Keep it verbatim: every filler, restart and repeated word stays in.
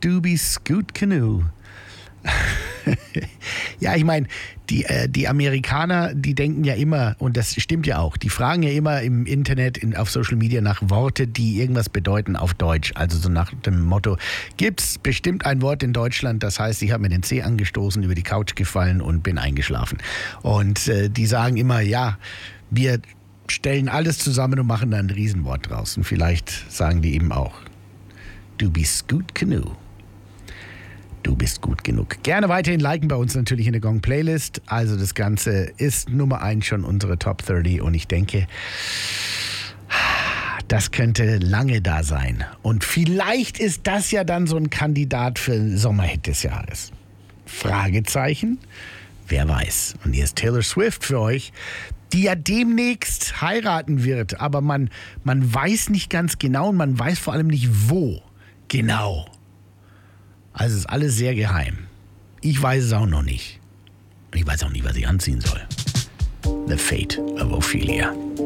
Doobie Scoot Canoe. Ja, ich meine, die, äh, die Amerikaner, die denken ja immer, und das stimmt ja auch, die fragen ja immer im Internet, in, auf Social Media nach Worte, die irgendwas bedeuten auf Deutsch. Also so nach dem Motto, gibt's bestimmt ein Wort in Deutschland, das heißt, ich habe mir den Zeh angestoßen, über die Couch gefallen und bin eingeschlafen. Und äh, die sagen immer, ja, wir stellen alles zusammen und machen da ein Riesenwort draus. Und vielleicht sagen die eben auch, Doobie Scoot Canoe. Du bist gut genug. Gerne weiterhin liken bei uns natürlich in der Gong Playlist. Also das Ganze ist Nummer eins schon unsere Top dreißig und ich denke, das könnte lange da sein. Und vielleicht ist das ja dann so ein Kandidat für Sommerhit des Jahres. Fragezeichen? Wer weiß. Und hier ist Taylor Swift für euch, die ja demnächst heiraten wird. Aber man, man weiß nicht ganz genau und man weiß vor allem nicht, wo genau. Also ist alles sehr geheim. Ich weiß es auch noch nicht. Und ich weiß auch nicht, was ich anziehen soll. The Fate of Ophelia.